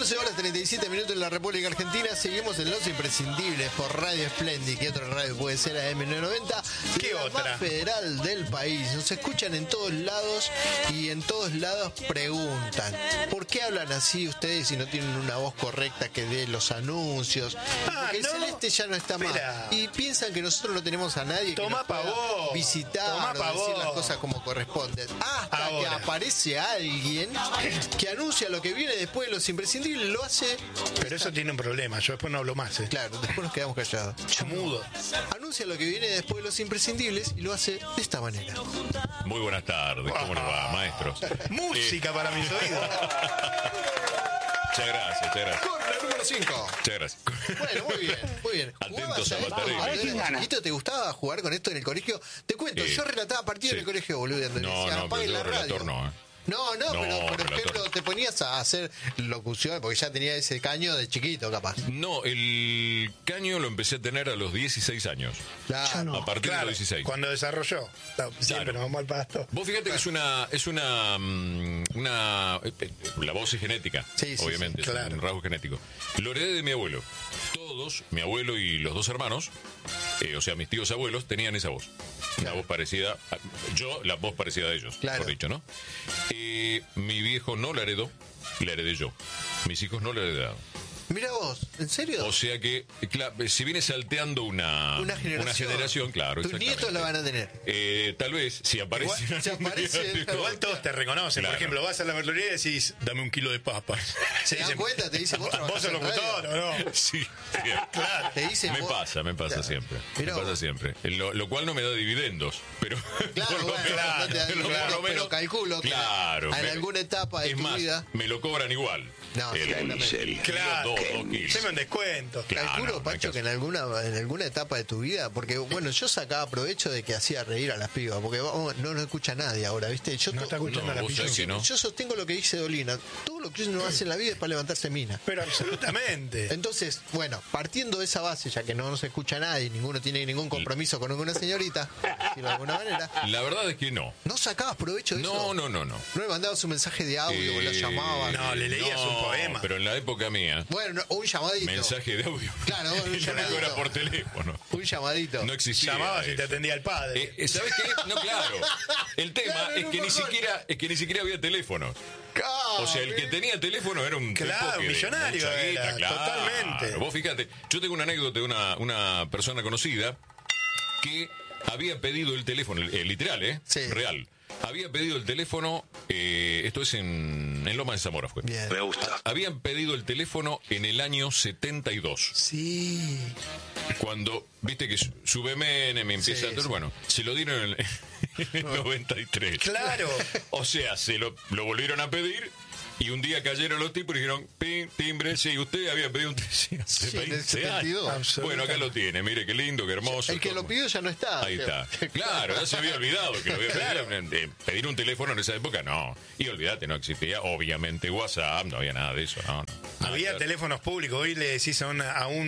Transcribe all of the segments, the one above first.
11 horas 37 minutos en la República Argentina. Seguimos en Los Imprescindibles por Radio Splendid. ¿Qué otra radio puede ser? AM990. ¿Qué la otra? Más federal del país. Nos escuchan en todos lados y en todos lados preguntan: ¿por qué hablan así ustedes si no tienen una voz correcta que dé los anuncios? Porque no. el Celeste ya no está más. Espera. Y piensan que nosotros no tenemos a nadie que Tomá nos pueda pa' vos. visitar Tomá o pa' decir vos. las cosas como corresponden. Hasta Ahora. que aparece alguien que anuncia lo que viene después de Los Imprescindibles, lo hace. Pero eso tiene un problema, yo después no hablo más. Claro, después nos quedamos callados. Yo mudo. Anuncia lo que viene después de Los Imprescindibles y lo hace de esta manera. Muy buenas tardes, ¿cómo le va, maestro? Música para mis oídos. Muchas gracias. Corner número 5. Muchas gracias. Bueno, muy bien, muy bien. Atentos ¿Jugabas a esto Batarelli. cuando eras chiquito? ¿Te gustaba jugar con esto en el colegio? Te cuento, yo relataba partidos en el colegio, boludo. No, pero apaguen yo la radio. relator no, No, pero por relator. ejemplo, te ponías a hacer locución, porque ya tenía ese caño de chiquito, capaz. No, el caño lo empecé a tener a los 16 años. Claro. A partir de los 16. Cuando desarrolló. No, siempre Claro. nos vamos al pasto. Vos fíjate que la voz es genética, Sí, obviamente, sí, claro. es un rasgo genético. Lo heredé de mi abuelo. Todos, mi abuelo y los dos hermanos, o sea, mis tíos abuelos, tenían esa voz. Una voz parecida, la voz parecida a ellos, Claro. por dicho, ¿no? Mi viejo no la heredó, la heredé yo. Mis hijos no la heredaron. Mira vos, ¿en serio? O sea que, si viene salteando una generación, claro. Tus exactamente. nietos la van a tener. Tal vez, si aparece. Igual, si aparece- Igual todos te reconocen. Claro. Por ejemplo, vas a la verdulería y decís, dame un kilo de papas. ¿Se dan cuenta? Te dicen, ¿vos ¿Vos trabajás sos en locutor radio? o no? Sí, Claro. Te dicen, me vos- pasa Claro. siempre. Mirá Me pasa vos. siempre. Lo cual no me da dividendos, pero Claro, por lo bueno, menos- no te da por lo dividendos, menos- pero calculo que claro, en alguna etapa de es tu más, vida- me lo cobran igual. No, El- seguramente. Claro. dos kilos. Haceme un descuento. Claro, Calculo, no hay Pacho, caso. que en alguna etapa de tu vida, porque bueno, yo sacaba provecho de que hacía reír a las pibas, porque vamos, no nos escucha nadie ahora, ¿viste? Yo No está escuchando No, a la vos picha. sabés que no. Yo sostengo lo que dice Dolina. Todo lo que uno hace en la vida es para levantarse mina. Pero absolutamente. Entonces, bueno, partiendo de esa base, ya que no nos escucha nadie, ninguno tiene ningún compromiso con ninguna señorita, por decirlo de alguna manera, La verdad es que no. ¿no sacabas provecho de eso? No. ¿No le mandabas un mensaje de audio o la llamabas? No, le leías un poema. Pero en la época mía, Bueno, no, un llamadito. mensaje de audio. Claro, un El único llamadito. era por teléfono. Un llamadito. No existía. Llamabas y te eso. atendía el padre. ¿Sabes qué? No, claro. El tema Claro, es no que me ni siquiera había teléfono. Ah, O sea, el que tenía teléfono era un Claro, tipo que millonario mucha era, guita, claro. totalmente. Vos fíjate, yo tengo una anécdota de una persona conocida que había pedido el teléfono, literal, Sí. real. Había pedido el teléfono, esto es en Loma de Zamora fue. Bien. Me gusta. Habían pedido el teléfono en el año 72. Sí. Cuando, viste que sube Menem, empieza Sí, entonces, sí. bueno, se lo dieron en el 93. Claro. O sea, lo volvieron a pedir y un día cayeron los tipos y dijeron, pin, timbre, sí, usted había pedido un teléfono hace Sí, en el 20 72. años. Bueno, acá lo tiene, mire qué lindo, qué hermoso. El que todo. lo pidió ya no está. Ahí está. Claro, ya se había olvidado que lo había pedido. Pedir un teléfono en esa época, no. Y olvídate, no existía, obviamente, WhatsApp, no había nada de eso, no. Nada Había que ver. teléfonos públicos. Hoy le decís a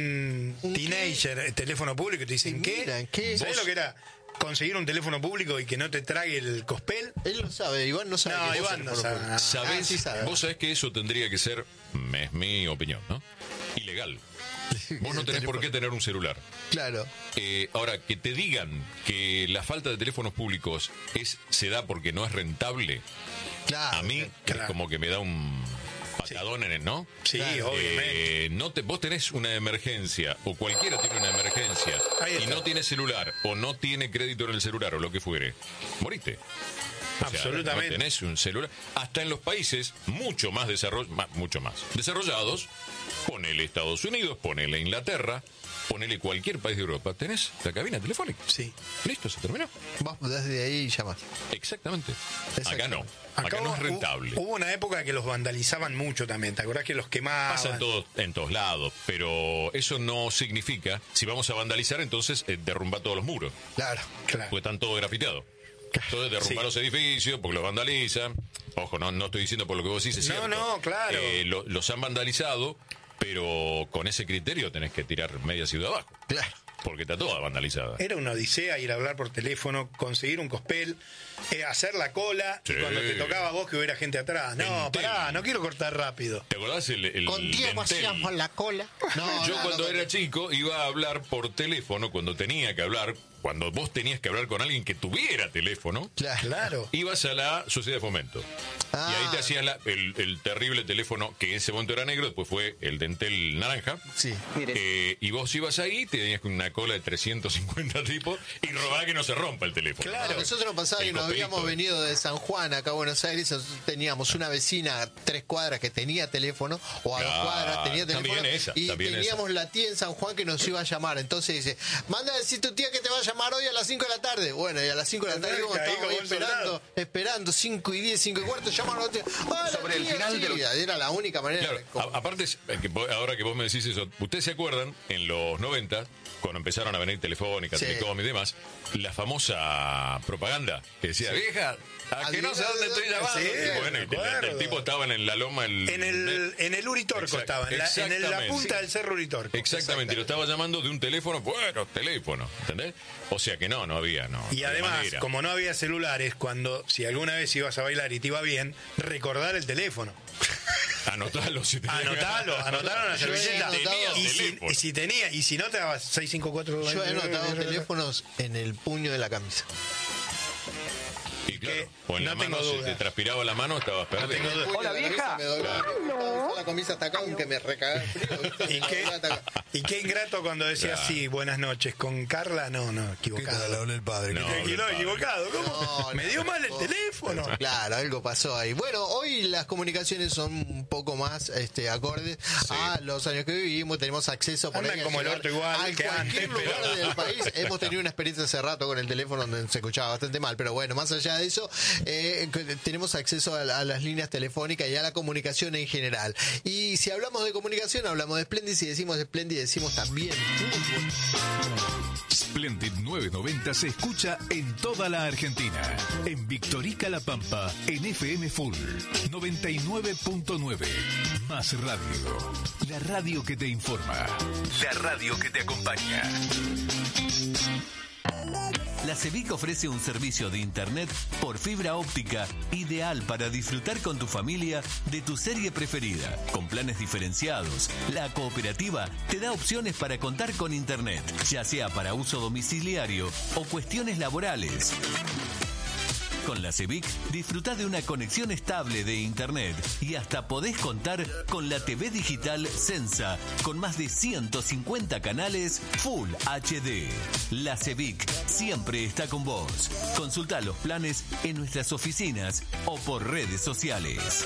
un ¿Un teenager teléfono público y te dicen, Sí, mira, ¿qué? ¿Sabés lo que era conseguir un teléfono público y que no te trague el cospel? Él lo sabe, Iván no sabe. No, que es Iván no teléfono sabe. público. ¿Sabés? sí sabe. Vos sabés que eso tendría que ser, es mi opinión, ¿no? Ilegal. Vos no tenés por qué tener un celular. Claro. Ahora, que te digan que la falta de teléfonos públicos se da porque no es rentable, Claro. a mí claro. es como que me da un patadón en el, ¿no? Sí, Claro. obviamente. Vos tenés una emergencia, o cualquiera tiene una emergencia, Ahí y está. no tiene celular, o no tiene crédito en el celular, o lo que fuere, moriste. O sea, Absolutamente. no tenés un celular. Hasta en los países mucho más desarrollados, ponele Estados Unidos, ponele Inglaterra, ponele cualquier país de Europa, tenés la cabina telefónica. Sí. Listo, se terminó. Vos desde ahí llamás. Exactamente. Acá no. Exactamente. Acá no es rentable. Hubo una época que los vandalizaban mucho también. ¿Te acordás que los quemaban? Pasa en todos lados, pero eso no significa, si vamos a vandalizar, entonces derrumba todos los muros, Claro. Claro. porque están todos grafiteados. Entonces derrumba Sí. los edificios porque los vandalizan. Ojo, no estoy diciendo por lo que vos decís, es No, cierto. no, claro. Los han vandalizado, pero con ese criterio tenés que tirar media ciudad abajo. Claro. porque está toda vandalizada. Era una odisea ir a hablar por teléfono, conseguir un cospel, hacer la cola, Sí. y cuando te tocaba a vos que hubiera gente atrás. No, Entel. pará, no quiero cortar rápido. ¿Te acordás el Con Diego Dentel? hacíamos la cola. No, Yo no, cuando no, era chico iba a hablar por teléfono, cuando tenía que hablar, cuando vos tenías que hablar con alguien que tuviera teléfono, Claro. ibas a la Sociedad de Fomento. Ah. Y ahí te hacían el terrible teléfono, que en ese momento era negro, después fue el Dentel naranja. Sí. Y vos ibas ahí, te tenías con una cola de 350 tipos y robá que no se rompa el teléfono. Claro. A nosotros nos pasaba El que nos cospelito. habíamos venido de San Juan acá a Buenos Aires, nosotros teníamos una vecina a 3 cuadras que tenía teléfono, o a 2 Claro, cuadras tenía teléfono, también esa, y también teníamos la tía en San Juan que nos iba a llamar. Entonces dice, manda a decir tu tía que te va a llamar hoy a las 5 de la tarde. Bueno, y a las 5 de la tarde íbamos, Ahí estábamos como ahí un soldado. esperando 5 y 10, 5 y cuarto, llamaron a la tía. "Hola, Sobre el tía", final sí, de lo- era la única manera. Claro, de como- aparte, ahora que vos me decís eso, ¿ustedes se acuerdan en los 90, cuando empezaron a venir Telefónica, Sí. Telecom y demás, la famosa propaganda que decía, vieja, a que no sé dónde estoy llamando? Sí, Y bueno, me y el acuerdo. tipo estaba en la loma... En el Uritorco Exact- estaba, en la exactamente. punta del cerro Uritorco. Exactamente, y lo estaba llamando de un teléfono, bueno, teléfono, ¿entendés? O sea que no había, no. Y de además, manera. como no había celulares, si alguna vez ibas a bailar y te iba bien, recordar el teléfono. Anotalo si te Anotalo en la Yo he servilleta. anotado Y si no te dabas 654. Yo he anotado teléfonos en el puño de la camisa. Y claro, que o en la no tengo mano, si duda. te transpiraba la mano, estabas perdido. tengo duda. Hola, vieja. Me doblaba la camisa hasta acá, aunque me recagaba el frío. ¿viste? ¿Y Me doblaba hasta acá. qué ingrato cuando decía Claro. sí, buenas noches, con Carla, no, equivocado. el padre. No, Tranquilo, el padre. equivocado. ¿Cómo? No, Me dio mal el no. teléfono. Claro, algo pasó ahí. Bueno, hoy las comunicaciones son un poco más acordes a los años que vivimos. Tenemos acceso por Andan ahí a como el llegar orto igual a que cualquier antes, lugar pero- del país. Hemos tenido una experiencia hace rato con el teléfono donde se escuchaba bastante mal, pero bueno, más allá de eso, tenemos acceso a las líneas telefónicas y a la comunicación en general. Y si hablamos de comunicación, hablamos de Splendid. Si decimos Splendid, decimos también fútbol. Splendid 990 se escucha en toda la Argentina. En Victorica La Pampa, en FM Full 99.9. Más radio. La radio que te informa. La radio que te acompaña. La CEBIC ofrece un servicio de internet por fibra óptica ideal para disfrutar con tu familia de tu serie preferida. Con planes diferenciados, la cooperativa te da opciones para contar con internet, ya sea para uso domiciliario o cuestiones laborales. Con la CEBIC disfrutá de una conexión estable de internet y hasta podés contar con la TV digital Sensa con más de 150 canales Full HD. La CEBIC siempre está con vos. Consultá los planes en nuestras oficinas o por redes sociales.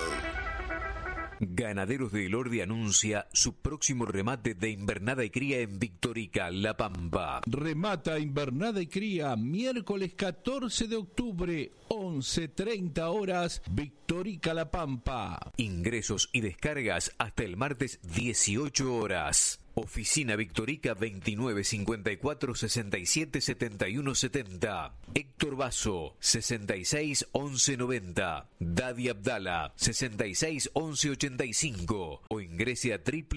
Ganaderos de Elordi anuncia su próximo remate de invernada y cría en Victorica, La Pampa. Remata invernada y cría miércoles 14 de octubre, 11:30 horas, Victorica La Pampa. Ingresos y descargas hasta el martes 18 horas. Oficina Victorica 29 54 67 71 70. Héctor Basso 66 11 90. Dadi Abdala 66 11 85. O ingrese a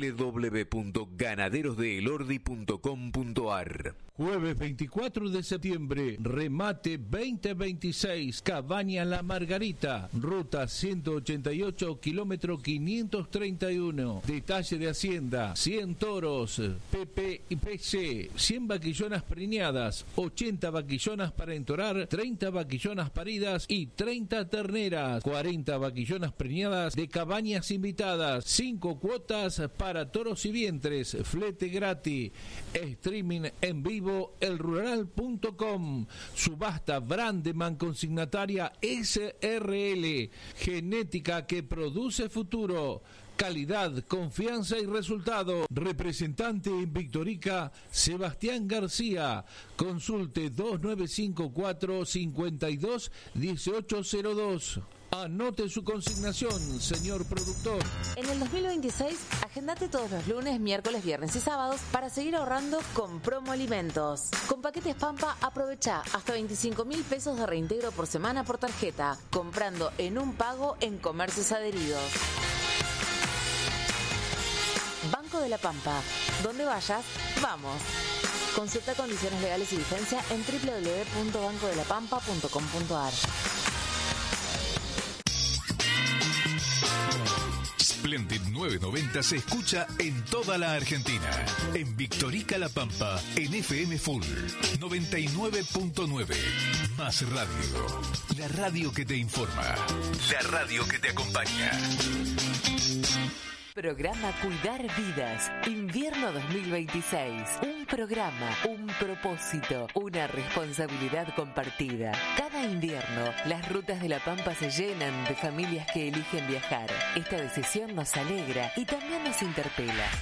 www.ganaderosdeelordi.com.ar. Jueves 24 de septiembre, remate 2026, Cabaña La Margarita, ruta 188, kilómetro 531. Detalle de Hacienda, 100 toros, PP y PC, 100 vaquillonas preñadas, 80 vaquillonas para entorar, 30 vaquillonas paridas y 30 terneras, 40 vaquillonas preñadas de cabañas invitadas, 5 cuotas para toros y vientres, flete gratis, streaming en vivo elrural.com, subasta Brandeman consignataria SRL, genética que produce futuro, calidad, confianza y resultado. Representante en Victorica, Sebastián García. Consulte 2954 52 1802. Anote su consignación, señor productor. En el 2026, agendate todos los lunes, miércoles, viernes y sábados para seguir ahorrando con Promo Alimentos. Con paquetes Pampa, aprovecha hasta 25.000 pesos de reintegro por semana por tarjeta, comprando en un pago en comercios adheridos. Banco de la Pampa. Donde vayas, vamos. Consulta condiciones legales y vigencia en www.bancodelapampa.com.ar. Splendid 990 se escucha en toda la Argentina. En Victorica La Pampa, en FM Full 99.9. Más radio. La radio que te informa. La radio que te acompaña. Programa Cuidar Vidas, invierno 2026. Un programa, un propósito, una responsabilidad compartida. Cada invierno, las rutas de La Pampa se llenan de familias que eligen viajar. Esta decisión nos alegra y también nos interpela.